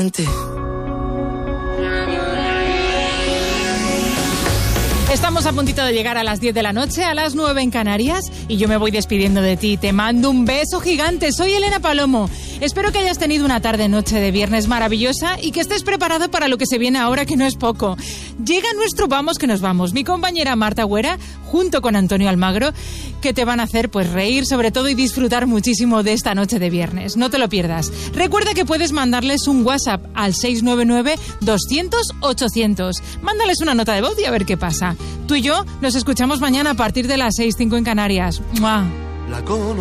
diferente. Estamos a puntito de llegar a las 10 de la noche, a las 9 en Canarias, y yo me voy despidiendo de ti. Te mando un beso gigante. Soy Elena Palomo. Espero que hayas tenido una tarde-noche de viernes maravillosa y que estés preparado para lo que se viene ahora, que no es poco. Llega nuestro Vamos que nos vamos. Mi compañera Marta Güera, junto con Antonio Almagro, que te van a hacer pues reír sobre todo y disfrutar muchísimo de esta noche de viernes. No te lo pierdas. Recuerda que puedes mandarles un WhatsApp al 699-200-800. Mándales una nota de voz y a ver qué pasa. Tú y yo nos escuchamos mañana a partir de las 6:05 en Canarias. ¡Mua!